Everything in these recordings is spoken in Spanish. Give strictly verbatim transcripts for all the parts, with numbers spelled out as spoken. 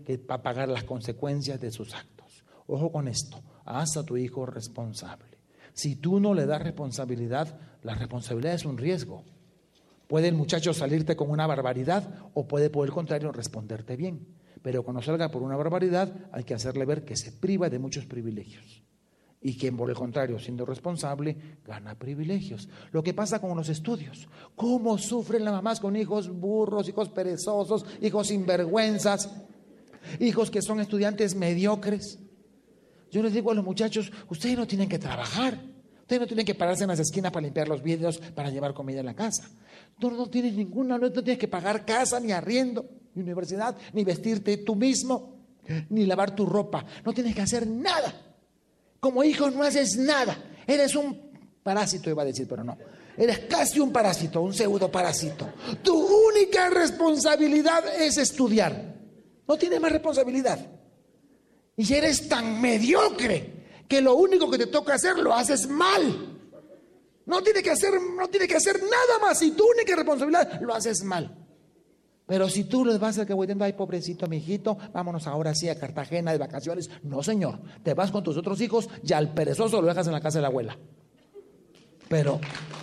que va a pagar las consecuencias de sus actos. Ojo con esto, haz a tu hijo responsable. Si tú no le das responsabilidad, la responsabilidad es un riesgo. Puede el muchacho salirte con una barbaridad o puede, por el contrario, responderte bien. Pero cuando salga por una barbaridad, hay que hacerle ver que se priva de muchos privilegios. Y que, por el contrario, siendo responsable, gana privilegios. Lo que pasa con los estudios. ¿Cómo sufren las mamás con hijos burros, hijos perezosos, hijos sinvergüenzas, hijos que son estudiantes mediocres? Yo les digo a los muchachos, ustedes no tienen que trabajar. Ustedes no tienen que pararse en las esquinas para limpiar los vidrios, para llevar comida a la casa. Tú no tienes ninguna, no tienes que pagar casa, ni arriendo, ni universidad, ni vestirte tú mismo, ni lavar tu ropa. No tienes que hacer nada. Como hijo no haces nada. Eres un parásito, iba a decir, pero no. Eres casi un parásito, un pseudo parásito. Tu única responsabilidad es estudiar. No tienes más responsabilidad. Y eres tan mediocre que lo único que te toca hacer lo haces mal. No tienes que hacer, no tienes que hacer nada más. Y tu única responsabilidad lo haces mal. Pero si tú les vas a que voy diciendo, ay, pobrecito, mi hijito, vámonos ahora sí a Cartagena de vacaciones. No, señor, te vas con tus otros hijos y al perezoso lo dejas en la casa de la abuela. Pero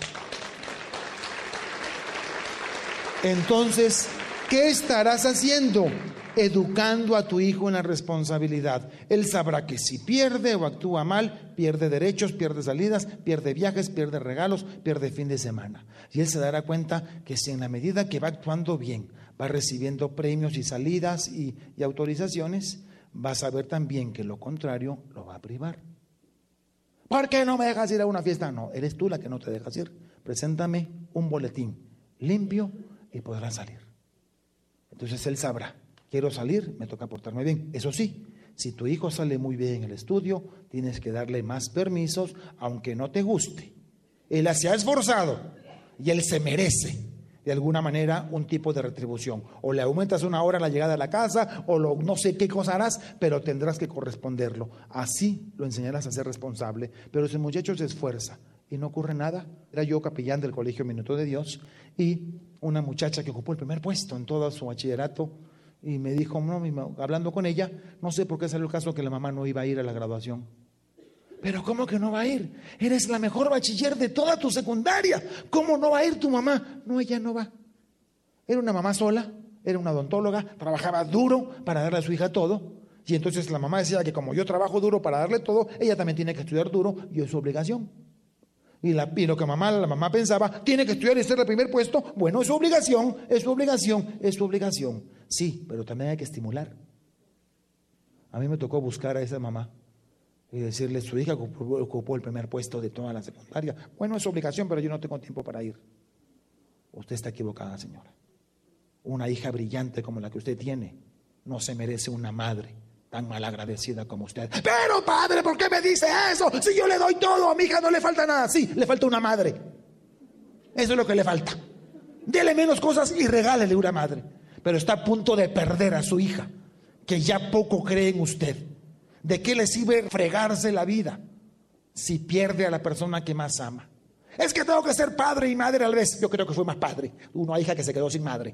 entonces, ¿qué estarás haciendo? Educando a tu hijo en la responsabilidad. Él sabrá que si pierde o actúa mal, pierde derechos, pierde salidas, pierde viajes, pierde regalos, pierde fin de semana. Y él se dará cuenta que si en la medida que va actuando bien, va recibiendo premios y salidas y, y autorizaciones, va a saber también que lo contrario lo va a privar. ¿Por qué no me dejas ir a una fiesta? No, eres tú la que no te dejas ir. Preséntame un boletín limpio y podrás salir. Entonces él sabrá. Quiero salir, me toca portarme bien. Eso sí, si tu hijo sale muy bien en el estudio, tienes que darle más permisos, aunque no te guste. Él se ha esforzado y él se merece, de alguna manera, un tipo de retribución. O le aumentas una hora la llegada a la casa, o lo, no sé qué cosa harás, pero tendrás que corresponderlo. Así lo enseñarás a ser responsable. Pero si el muchacho se esfuerza y no ocurre nada. Era yo capellán del Colegio Minuto de Dios, y una muchacha que ocupó el primer puesto en todo su bachillerato, y me dijo, no, hablando con ella, no sé por qué salió el caso que la mamá no iba a ir a la graduación. Pero ¿cómo que no va a ir? Eres la mejor bachiller de toda tu secundaria. ¿Cómo no va a ir tu mamá? No, ella no va. Era una mamá sola, era una odontóloga, trabajaba duro para darle a su hija todo. Y entonces la mamá decía que como yo trabajo duro para darle todo, ella también tiene que estudiar duro y es su obligación. Y, la, y lo que mamá, la mamá pensaba, tiene que estudiar y ser el primer puesto, bueno, es su obligación, es su obligación, es su obligación. Sí, pero también hay que estimular. A mí me tocó buscar a esa mamá y decirle, su hija ocupó, ocupó el primer puesto de toda la secundaria. Bueno, es su obligación, pero yo no tengo tiempo para ir. Usted está equivocada, señora. Una hija brillante como la que usted tiene no se merece una madre tan malagradecida como usted. Pero padre, ¿por qué me dice eso? Si yo le doy todo, a mi hija no le falta nada. Sí, le falta una madre. Eso es lo que le falta. Dele menos cosas y regálele una madre. Pero está a punto de perder a su hija, que ya poco cree en usted. ¿De qué le sirve fregarse la vida si pierde a la persona que más ama? Es que tengo que ser padre y madre a la vez. Yo creo que fue más padre. Una hija que se quedó sin madre.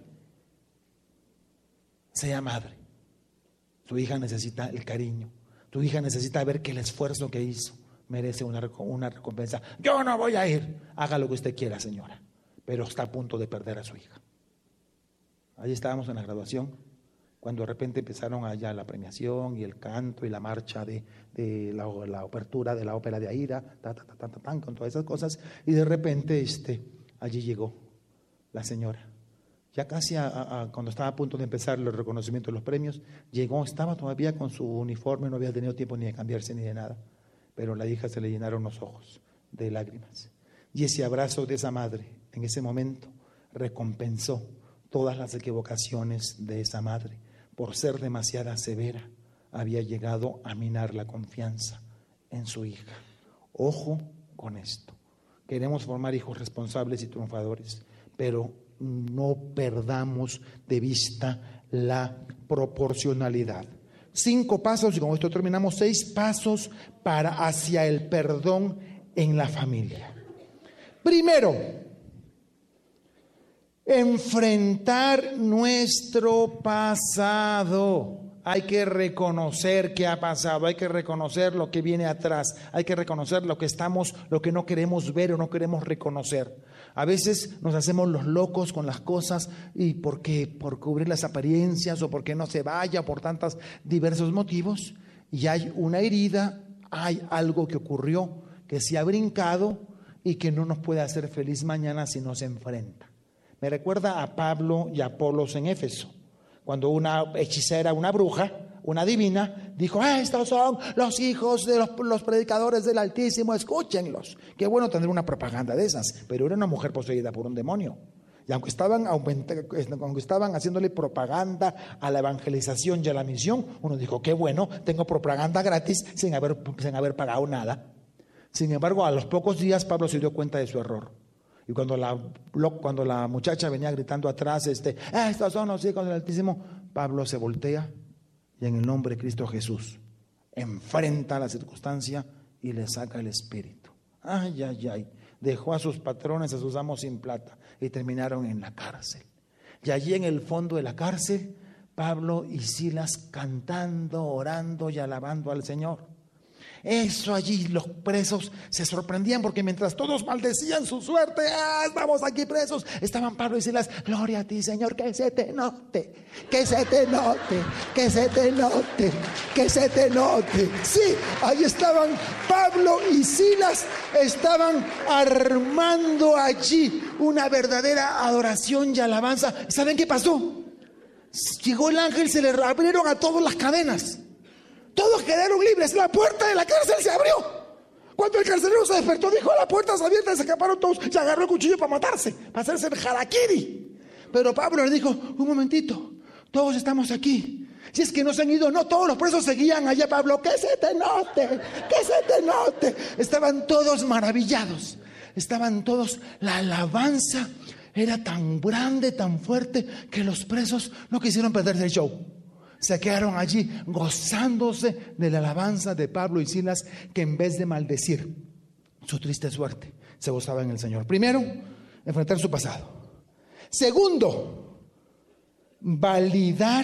Sea madre. Tu hija necesita el cariño. Tu hija necesita ver que el esfuerzo que hizo merece una, una recompensa. Yo no voy a ir. Haga lo que usted quiera, señora. Pero está a punto de perder a su hija. Ahí estábamos en la graduación, cuando de repente empezaron allá la premiación y el canto y la marcha de, de la, la apertura de la ópera de Aida, ta, ta, ta, ta, ta, ta, con todas esas cosas. Y de repente este, allí llegó la señora. Ya casi a, a, cuando estaba a punto de empezar el reconocimiento de los premios, llegó, estaba todavía con su uniforme, no había tenido tiempo ni de cambiarse ni de nada, pero a la hija se le llenaron los ojos de lágrimas. Y ese abrazo de esa madre, en ese momento, recompensó todas las equivocaciones de esa madre. Por ser demasiado severa, había llegado a minar la confianza en su hija. Ojo con esto. Queremos formar hijos responsables y triunfadores, pero no perdamos de vista la proporcionalidad. Cinco pasos, y con esto terminamos, seis pasos para hacia el perdón en la familia. Primero, enfrentar nuestro pasado. Hay que reconocer qué ha pasado, hay que reconocer lo que viene atrás, hay que reconocer lo que estamos, lo que no queremos ver o no queremos reconocer. A veces nos hacemos los locos con las cosas y porque por cubrir las apariencias o porque no se vaya, por tantos diversos motivos, y hay una herida, hay algo que ocurrió, que se ha brincado y que no nos puede hacer feliz mañana si no se enfrenta. Me recuerda a Pablo y a Apolos en Éfeso, cuando una hechicera, una bruja, una divina, dijo: ah, estos son los hijos de los, los predicadores del Altísimo, escúchenlos. Qué bueno tener una propaganda de esas, pero era una mujer poseída por un demonio. Y aunque estaban, aunque estaban haciéndole propaganda a la evangelización y a la misión, uno dijo: qué bueno, tengo propaganda gratis sin haber, sin haber pagado nada. Sin embargo, a los pocos días Pablo se dio cuenta de su error. Y cuando la, cuando la muchacha venía gritando atrás, este, ah, estos son los hijos del Altísimo, Pablo se voltea y en el nombre de Cristo Jesús enfrenta la circunstancia y le saca el espíritu. Ay, ay, ay. Dejó a sus patrones, a sus amos sin plata y terminaron en la cárcel. Y allí en el fondo de la cárcel, Pablo y Silas cantando, orando y alabando al Señor. Eso allí los presos se sorprendían porque mientras todos maldecían su suerte, ah, estamos aquí presos, estaban Pablo y Silas: gloria a ti, Señor, que se te note, que se te note, que se te note, que se te note. Sí, ahí estaban Pablo y Silas, estaban armando allí una verdadera adoración y alabanza. ¿Saben qué pasó? Llegó el ángel, se le abrieron a todos las cadenas. Todos quedaron libres, la puerta de la cárcel se abrió. Cuando el carcelero se despertó, dijo: la puerta está abierta, y se escaparon todos y agarró el cuchillo para matarse, para hacerse el harakiri. Pero Pablo le dijo: un momentito, todos estamos aquí. Si es que no se han ido, no, todos los presos seguían allá. Pablo: que se te note, que se te note. Estaban todos maravillados, estaban todos, la alabanza era tan grande, tan fuerte, que los presos no quisieron perderse el show. Se quedaron allí gozándose de la alabanza de Pablo y Silas, que en vez de maldecir su triste suerte, se gozaban en el Señor. Primero, enfrentar su pasado. Segundo, validar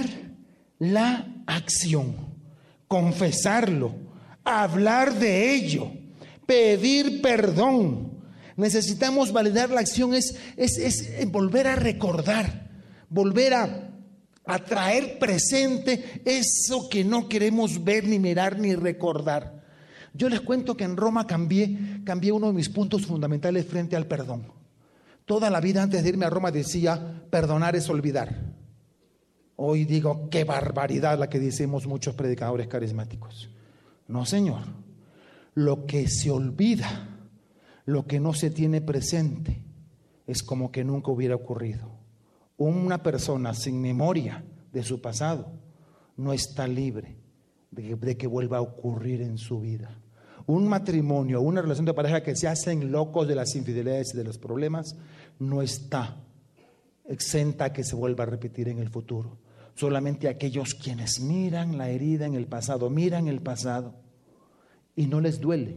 la acción, confesarlo, hablar de ello, pedir perdón. Necesitamos validar la acción, es, es, es volver a recordar, volver a a traer presente eso que no queremos ver, ni mirar, ni recordar. Yo les cuento que en Roma cambié, cambié uno de mis puntos fundamentales frente al perdón. Toda la vida antes de irme a Roma decía: perdonar es olvidar. Hoy digo: qué barbaridad la que decimos muchos predicadores carismáticos. No, señor. Lo que se olvida, lo que no se tiene presente, es como que nunca hubiera ocurrido. Una persona sin memoria de su pasado no está libre de que, de que vuelva a ocurrir en su vida. Un matrimonio, una relación de pareja que se hacen locos de las infidelidades y de los problemas, no está exenta a que se vuelva a repetir en el futuro. Solamente aquellos quienes miran la herida en el pasado, miran el pasado y no les duele.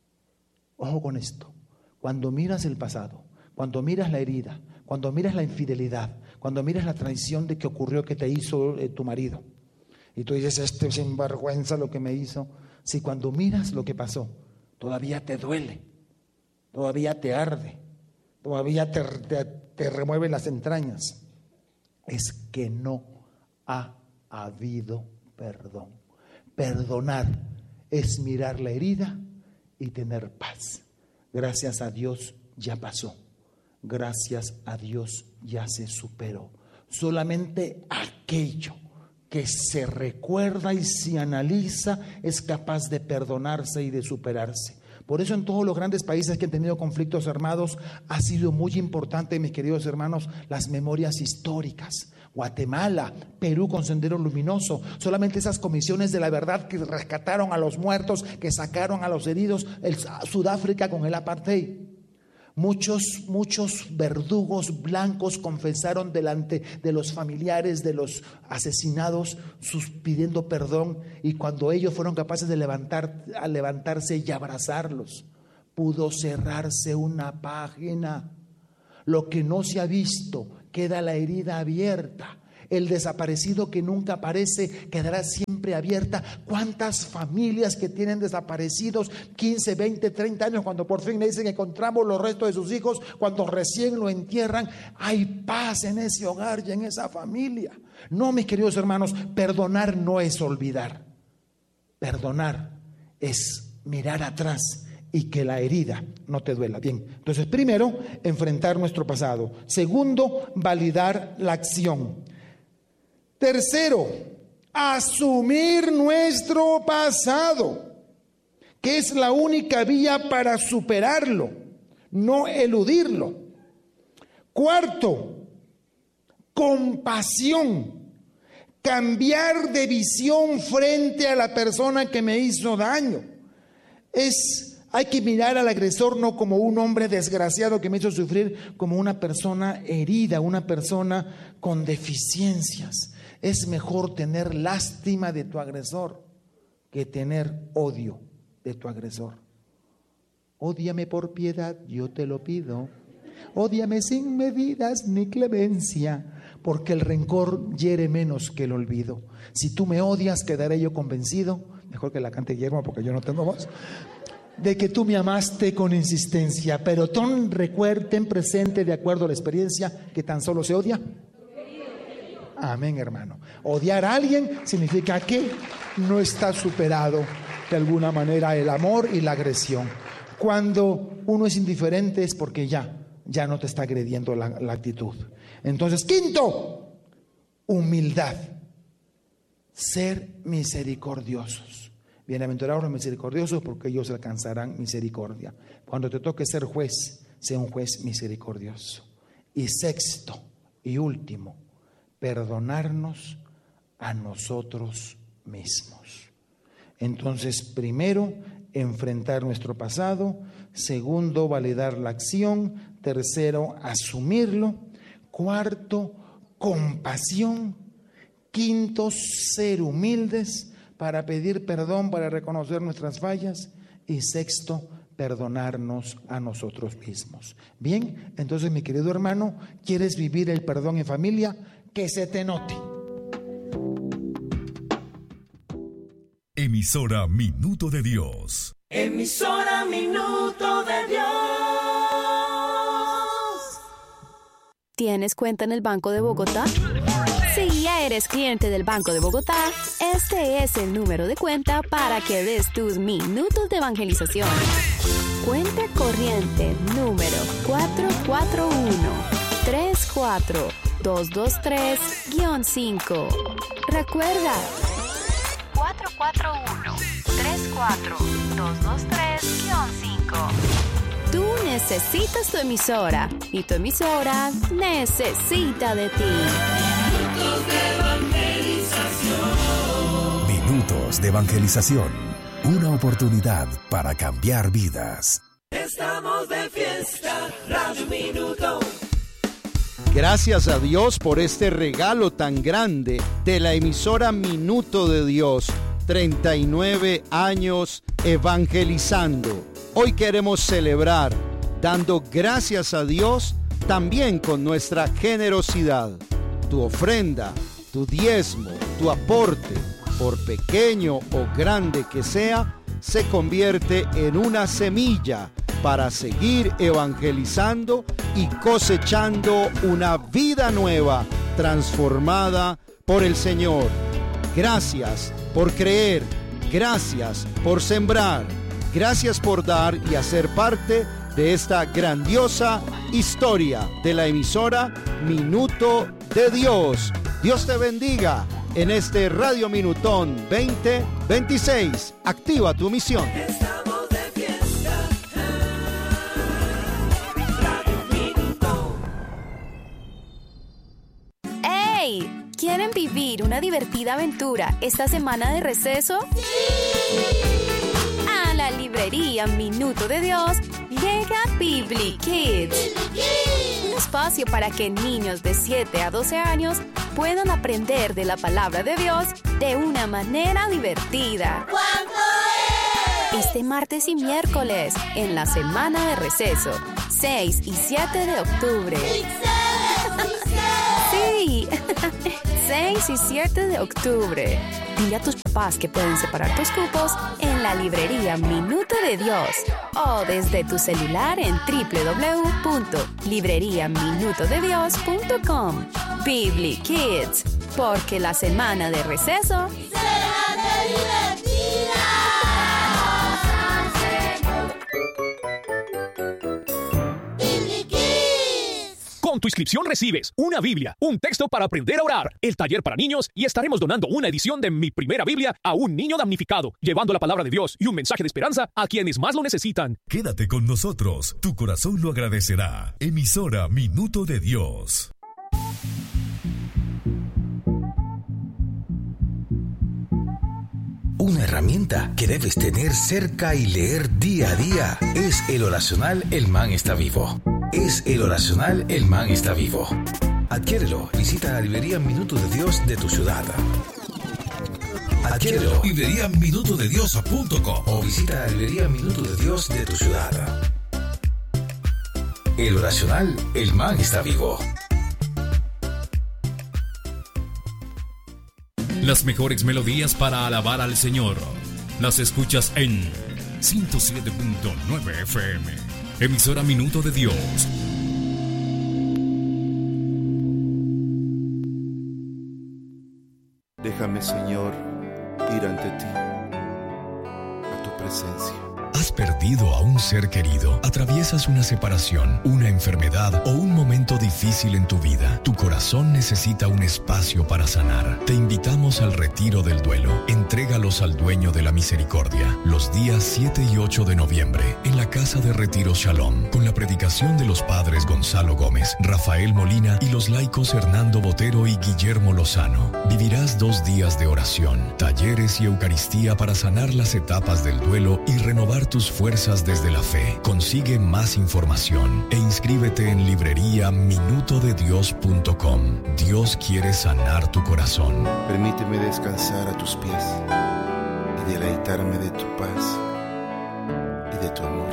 Ojo con esto: cuando miras el pasado, cuando miras la herida, cuando miras la infidelidad, cuando miras la traición de que ocurrió, que te hizo eh, tu marido, y tú dices: este sinvergüenza lo que me hizo. Si cuando miras lo que pasó, todavía te duele, todavía te arde, todavía te, te, te remueve las entrañas, es que no ha habido perdón. Perdonar es mirar la herida y tener paz. Gracias a Dios ya pasó. Gracias a Dios ya se superó. Solamente aquello que se recuerda y se analiza es capaz de perdonarse y de superarse. Por eso en todos los grandes países que han tenido conflictos armados ha sido muy importante, mis queridos hermanos, las memorias históricas. Guatemala, Perú con Sendero Luminoso, solamente esas comisiones de la verdad que rescataron a los muertos, que sacaron a los heridos, el Sudáfrica con el apartheid. Muchos, muchos verdugos blancos confesaron delante de los familiares de los asesinados, sus, pidiendo perdón, y cuando ellos fueron capaces de levantar, a levantarse y abrazarlos, pudo cerrarse una página. Lo que no se ha visto, queda la herida abierta. El desaparecido que nunca aparece quedará siempre abierta. ¿Cuántas familias que tienen desaparecidos quince, veinte, treinta años, cuando por fin le dicen que encontramos los restos de sus hijos, cuando recién lo entierran? Hay paz en ese hogar y en esa familia. No, mis queridos hermanos, perdonar no es olvidar. Perdonar es mirar atrás y que la herida no te duela. Bien, entonces primero, enfrentar nuestro pasado. Segundo, validar la acción. Tercero, asumir nuestro pasado, que es la única vía para superarlo, no eludirlo. Cuarto, compasión. Cambiar de visión frente a la persona que me hizo daño. Es, hay que mirar al agresor no como un hombre desgraciado que me hizo sufrir, como una persona herida, una persona con deficiencias. Es mejor tener lástima de tu agresor que tener odio de tu agresor. Ódiame por piedad, yo te lo pido. Ódiame sin medidas ni clemencia, porque el rencor hiere menos que el olvido. Si tú me odias, quedaré yo convencido, mejor que la cante Guillermo porque yo no tengo voz, de que tú me amaste con insistencia, pero ten, recuerda, ten presente, de acuerdo a la experiencia, que tan solo se odia. Amén, hermano. Odiar a alguien significa que no está superado de alguna manera el amor y la agresión. Cuando uno es indiferente es porque ya, ya no te está agrediendo la, la actitud. Entonces, quinto, humildad. Ser misericordiosos. Bienaventurados los misericordiosos, porque ellos alcanzarán misericordia. Cuando te toque ser juez, sea un juez misericordioso. Y sexto y último, perdonarnos a nosotros mismos. Entonces, primero, enfrentar nuestro pasado. Segundo, validar la acción. Tercero, asumirlo. Cuarto, compasión. Quinto, ser humildes para pedir perdón, para reconocer nuestras fallas. Y sexto, perdonarnos a nosotros mismos. Bien, entonces, mi querido hermano, ¿quieres vivir el perdón en familia? Que se te note. Emisora Minuto de Dios. Emisora Minuto de Dios. ¿Tienes cuenta en el Banco de Bogotá? Si ya eres cliente del Banco de Bogotá, este es el número de cuenta para que des tus minutos de evangelización. Cuenta corriente número cuatro cuatro uno, tres cuatro dos dos tres, cinco. Recuerda, cuatro cuatro uno, tres cuatro dos dos tres, cinco. Tú necesitas tu emisora y tu emisora necesita de ti. Minutos de evangelización. Minutos de evangelización. Una oportunidad para cambiar vidas. Estamos de fiesta, Radio Minuto. Gracias a Dios por este regalo tan grande de la emisora Minuto de Dios. treinta y nueve años evangelizando. Hoy queremos celebrar dando gracias a Dios también con nuestra generosidad. Tu ofrenda, tu diezmo, tu aporte, por pequeño o grande que sea, se convierte en una semilla para seguir evangelizando y cosechando una vida nueva, transformada por el Señor. Gracias por creer, gracias por sembrar, gracias por dar y hacer parte de esta grandiosa historia de la emisora Minuto de Dios. Dios te bendiga en este Radio Minutón veinte veintiséis. Activa tu misión. Estamos de fiesta, Radio Minutón. ¡Hey! ¿Quieren vivir una divertida aventura esta semana de receso? ¡Sí! A la librería Minuto de Dios llega Bibli Kids. Un espacio para que niños de siete a doce años puedan aprender de la palabra de Dios de una manera divertida. ¿Cuánto es? Este martes y miércoles, en la semana de receso, seis y siete de octubre. Sí, seis y siete de octubre. Dile a tus papás que pueden separar tus cupos en la librería Minuto de Dios o desde tu celular en doble u doble u doble u punto librería minuto de dios punto com. Bibli Kids, porque la semana de receso ¡será divertida! Con tu inscripción recibes una Biblia, un texto para aprender a orar, el taller para niños y estaremos donando una edición de Mi Primera Biblia a un niño damnificado, llevando la palabra de Dios y un mensaje de esperanza a quienes más lo necesitan. Quédate con nosotros, tu corazón lo agradecerá. Emisora Minuto de Dios. Una herramienta que debes tener cerca y leer día a día es el oracional El Man está vivo. Es el oracional El Man está vivo. Adquiérelo. Visita la librería Minuto de Dios de tu ciudad. Adquiérelo. librería minuto de dios punto com o visita la librería Minuto de Dios de tu ciudad. El oracional El Man está vivo. Las mejores melodías para alabar al Señor las escuchas en ciento siete punto nueve F M, emisora Minuto de Dios. Déjame, Señor, ir ante ti, a tu presencia. ¿Has perdido a un ser querido? ¿Atraviesas una separación, una enfermedad o un momento difícil en tu vida? Tu corazón necesita un espacio para sanar. Te invitamos al retiro del duelo. Entrégalos al dueño de la misericordia los días siete y ocho de noviembre en la Casa de Retiro Shalom, con la predicación de los padres Gonzalo Gómez, Rafael Molina y los laicos Hernando Botero y Guillermo Lozano. Vivirás dos días de oración, talleres y Eucaristía para sanar las etapas del duelo y renovar tus fuerzas desde la fe. Consigue más información e inscríbete en librería minuto de dios punto com. Dios quiere sanar tu corazón. Permíteme descansar a tus pies y deleitarme de tu paz y de tu amor.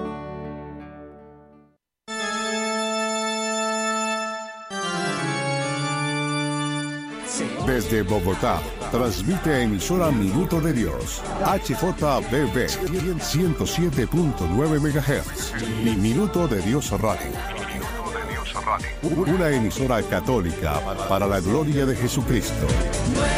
Desde Bogotá, transmite emisora Minuto de Dios, H J B B ciento siete punto nueve megahertz y Minuto de Dios Radio. Una emisora católica para la gloria de Jesucristo.